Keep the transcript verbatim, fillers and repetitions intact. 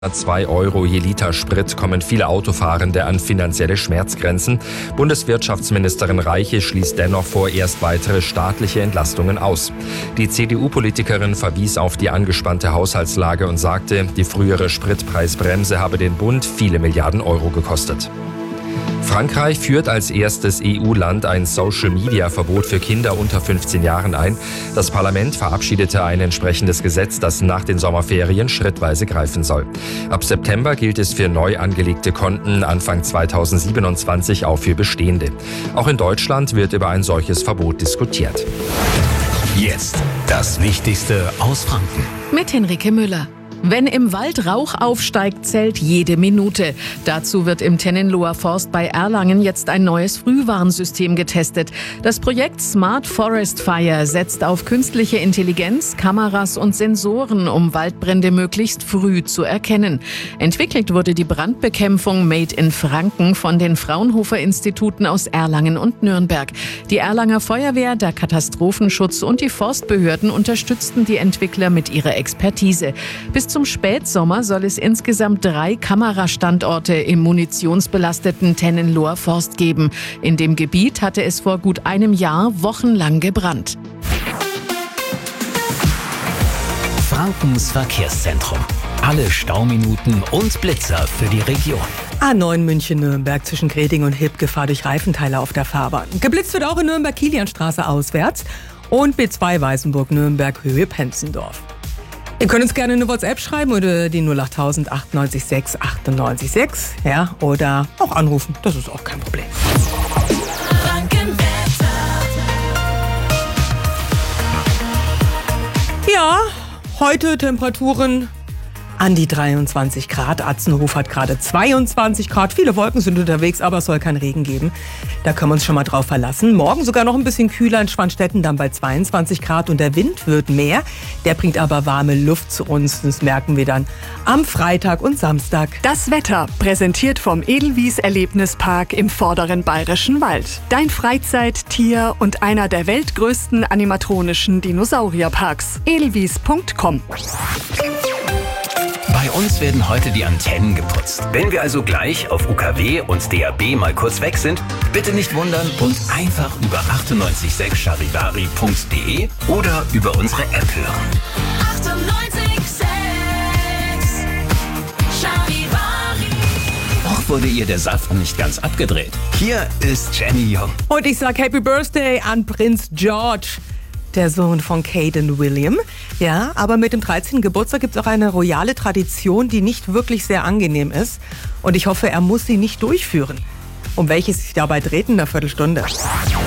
zwei Euro je Liter Sprit kommen viele Autofahrende an finanzielle Schmerzgrenzen. Bundeswirtschaftsministerin Reiche schließt dennoch vorerst weitere staatliche Entlastungen aus. Die C D U-Politikerin verwies auf die angespannte Haushaltslage und sagte, die frühere Spritpreisbremse habe den Bund viele Milliarden Euro gekostet. Frankreich führt als erstes E U-Land ein Social-Media-Verbot für Kinder unter fünfzehn Jahren ein. Das Parlament verabschiedete ein entsprechendes Gesetz, das nach den Sommerferien schrittweise greifen soll. Ab September gilt es für neu angelegte Konten, Anfang zweitausendsiebenundzwanzig auch für bestehende. Auch in Deutschland wird über ein solches Verbot diskutiert. Jetzt das Wichtigste aus Franken. Mit Henrike Müller. Wenn im Wald Rauch aufsteigt, zählt jede Minute. Dazu wird im Tennenloher Forst bei Erlangen jetzt ein neues Frühwarnsystem getestet. Das Projekt Smart Forest Fire setzt auf künstliche Intelligenz, Kameras und Sensoren, um Waldbrände möglichst früh zu erkennen. Entwickelt wurde die Brandbekämpfung Made in Franken von den Fraunhofer-Instituten aus Erlangen und Nürnberg. Die Erlanger Feuerwehr, der Katastrophenschutz und die Forstbehörden unterstützten die Entwickler mit ihrer Expertise. Bis zum Spätsommer soll es insgesamt drei Kamerastandorte im munitionsbelasteten Tennenloher Forst geben. In dem Gebiet hatte es vor gut einem Jahr wochenlang gebrannt. Frankens Verkehrszentrum. Alle Stauminuten und Blitzer für die Region. A neun München-Nürnberg zwischen Greding und Hilb, Gefahr durch Reifenteile auf der Fahrbahn. Geblitzt wird auch in Nürnberg-Kilianstraße auswärts und B zwei Weißenburg-Nürnberg Höhe Penzendorf. Ihr könnt uns gerne eine WhatsApp schreiben oder die null acht null null acht neun sechs acht neun sechs, ja, oder auch anrufen, das ist auch kein Problem. Ja, heute Temperaturen an die dreiundzwanzig Grad. Atzenhof hat gerade zweiundzwanzig Grad. Viele Wolken sind unterwegs, aber es soll keinen Regen geben. Da können wir uns schon mal drauf verlassen. Morgen sogar noch ein bisschen kühler in Schwanstetten, dann bei zweiundzwanzig Grad. Und der Wind wird mehr. Der bringt aber warme Luft zu uns. Das merken wir dann am Freitag und Samstag. Das Wetter präsentiert vom Edelwies Erlebnispark im vorderen Bayerischen Wald. Dein Freizeit-, Tier- und einer der weltgrößten animatronischen Dinosaurierparks. edelwies punkt com. Bei uns werden heute die Antennen geputzt. Wenn wir also gleich auf U K W und D A B mal kurz weg sind, bitte nicht wundern und einfach über achtundneunzig Komma sechs charivari punkt de oder über unsere App hören. achtundneunzig Komma sechs Charivari. Noch wurde ihr der Saft nicht ganz abgedreht. Hier ist Jenny Jung. Und ich sag Happy Birthday an Prinz George, der Sohn von Kate und William. Ja, aber mit dem dreizehnten Geburtstag gibt es auch eine royale Tradition, die nicht wirklich sehr angenehm ist. Und ich hoffe, er muss sie nicht durchführen. Um welches sich dabei dreht in einer Viertelstunde.